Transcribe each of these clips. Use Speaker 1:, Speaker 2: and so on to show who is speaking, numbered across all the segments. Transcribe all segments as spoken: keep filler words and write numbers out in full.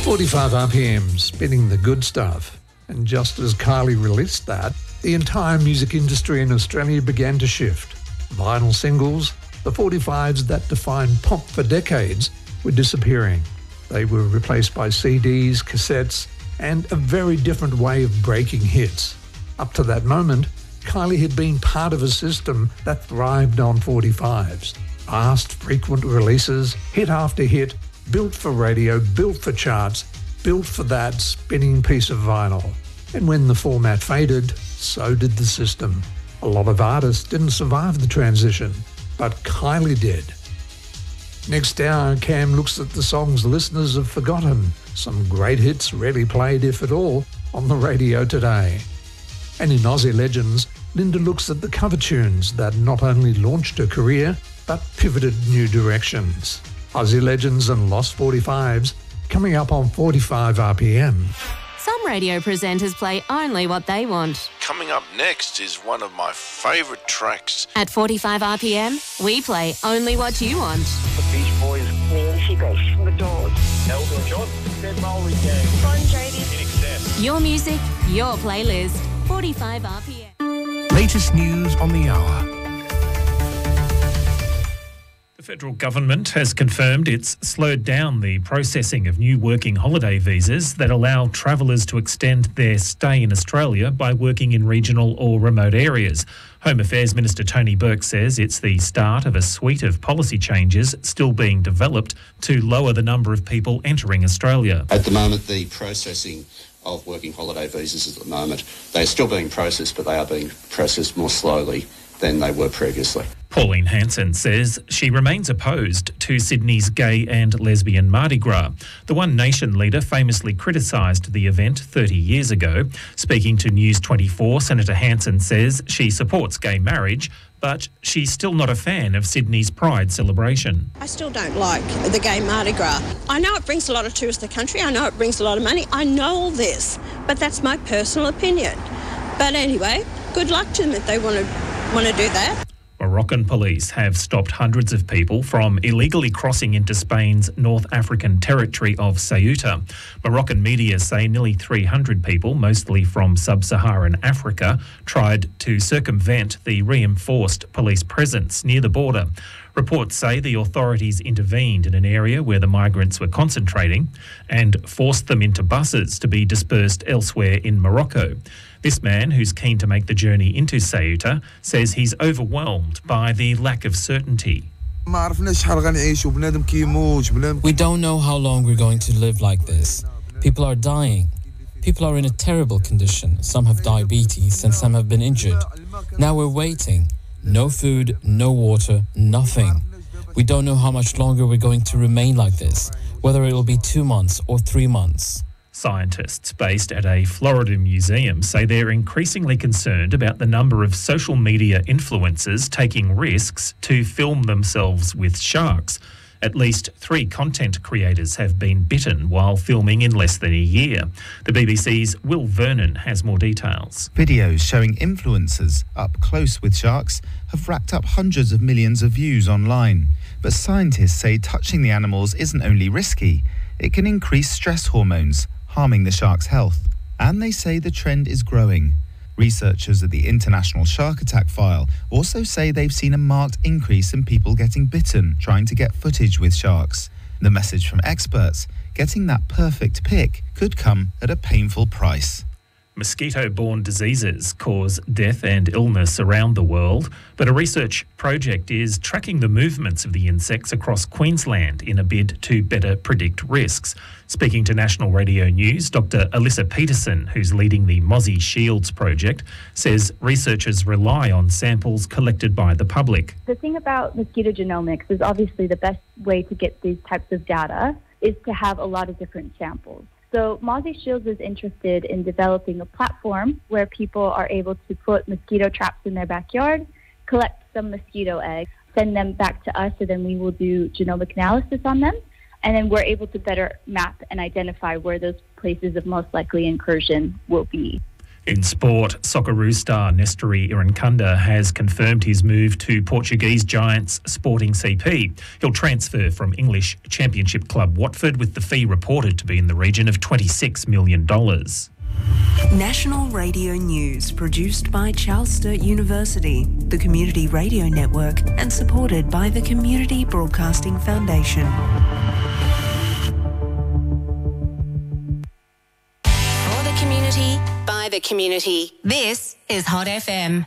Speaker 1: forty-five R P M, spinning the good stuff. And just as Kylie released that, the entire music industry in Australia began to shift. Vinyl singles, the forty-fives that defined pop for decades, were disappearing. They were replaced by C Ds, cassettes, and a very different way of breaking hits. Up to that moment, Kylie had been part of a system that thrived on forty-fives. Fast, frequent releases, hit after hit, built for radio, built for charts, built for that spinning piece of vinyl. And when the format faded, so did the system. A lot of artists didn't survive the transition, but Kylie did. Next hour, Cam looks at the songs listeners have forgotten. Some great hits rarely played, if at all, on the radio today. And in Aussie Legends, Linda looks at the cover tunes that not only launched her career, but pivoted new directions. Aussie Legends and Lost forty-fives, coming up on forty-five R P M.
Speaker 2: Some radio presenters play only what they want.
Speaker 3: Coming up next is one of my favourite tracks.
Speaker 2: At forty-five R P M, we play only what you want.
Speaker 4: The Beach Boys, Nancy Grace from The Doors,
Speaker 5: Elton John, Dead Bowling Gang,
Speaker 4: Bon Jovi,
Speaker 5: In Excess.
Speaker 2: Your music, your playlist. forty-five R P M.
Speaker 6: Latest news on the hour.
Speaker 7: The federal government has confirmed it's slowed down the processing of new working holiday visas that allow travellers to extend their stay in Australia by working in regional or remote areas. Home Affairs Minister Tony Burke says it's the start of a suite of policy changes still being developed to lower the number of people entering Australia.
Speaker 8: At the moment, the processing of working holiday visas at the moment, they're still being processed, but they are being processed more slowly than they were previously.
Speaker 7: Pauline Hanson says she remains opposed to Sydney's gay and lesbian Mardi Gras. The One Nation leader famously criticised the event thirty years ago. Speaking to News twenty-four, Senator Hanson says she supports gay marriage, but she's still not a fan of Sydney's Pride celebration.
Speaker 9: I still don't like the gay Mardi Gras. I know it brings a lot of tourists to the country. I know it brings a lot of money. I know all this, but that's my personal opinion. But anyway, good luck to them if they want to want to do that.
Speaker 7: Moroccan police have stopped hundreds of people from illegally crossing into Spain's North African territory of Ceuta. Moroccan media say nearly three hundred people, mostly from sub-Saharan Africa, tried to circumvent the reinforced police presence near the border. Reports say the authorities intervened in an area where the migrants were concentrating and forced them into buses to be dispersed elsewhere in Morocco. This man, who's keen to make the journey into Ceuta, says he's overwhelmed by the lack of certainty.
Speaker 10: We don't know how long we're going to live like this. People are dying. People are in a terrible condition. Some have diabetes and some have been injured. Now we're waiting. No food, no water, nothing. We don't know how much longer we're going to remain like this, whether it will be two months or three months.
Speaker 7: Scientists based at a Florida museum say they're increasingly concerned about the number of social media influencers taking risks to film themselves with sharks. At least three content creators have been bitten while filming in less than a year. The B B C's Will Vernon has more details.
Speaker 11: Videos showing influencers up close with sharks have racked up hundreds of millions of views online. But scientists say touching the animals isn't only risky, it can increase stress hormones, harming the shark's health. And they say the trend is growing. Researchers at the International Shark Attack File also say they've seen a marked increase in people getting bitten trying to get footage with sharks. The message from experts, getting that perfect pic could come at a painful price.
Speaker 7: Mosquito-borne diseases cause death and illness around the world, but a research project is tracking the movements of the insects across Queensland in a bid to better predict risks. Speaking to National Radio News, Doctor Alyssa Peterson, who's leading the Mozzie Shields project, says researchers rely on samples collected by the public.
Speaker 12: The thing about mosquito genomics is obviously the best way to get these types of data is to have a lot of different samples. So Mozzie Shields is interested in developing a platform where people are able to put mosquito traps in their backyard, collect some mosquito eggs, send them back to us, so then we will do genomic analysis on them, and then we're able to better map and identify where those places of most likely incursion will be.
Speaker 7: In sport, Socceroo star Nestori Irankunda has confirmed his move to Portuguese giants Sporting C P. He'll transfer from English Championship club Watford, with the fee reported to be in the region of twenty-six million dollars.
Speaker 13: National Radio News, produced by Charles Sturt University, the Community Radio Network, and supported by the Community Broadcasting Foundation.
Speaker 2: For the community, by the community. This is Hot F M.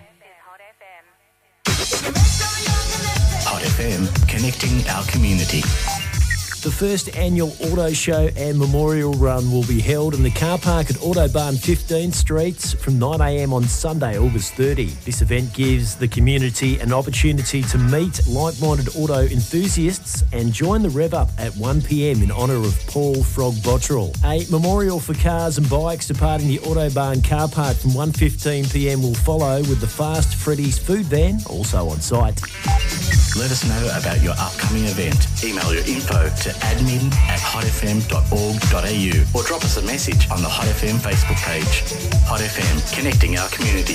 Speaker 6: Hot F M, connecting our community.
Speaker 14: The first annual auto show and memorial run will be held in the car park at Autobahn fifteen Streets from nine a m on Sunday, August thirtieth. This event gives the community an opportunity to meet like-minded auto enthusiasts and join the rev up at one p m in honour of Paul Frog Bottrell. A memorial for cars and bikes departing the Autobahn car park from one fifteen p m will follow, with the Fast Freddy's food van also on site.
Speaker 6: Let us know about your upcoming event. Email your info to admin at hotfm dot org dot a u or drop us a message on the Hot F M Facebook page. Hot F M, connecting our community.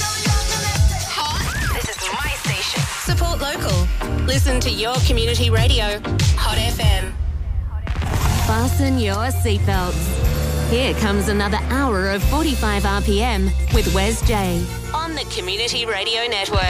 Speaker 2: This is my station. Support local. Listen to your community radio. Hot F M. Fasten your seatbelts. Here comes another hour of forty-five R P M with Wes J on the Community Radio Network.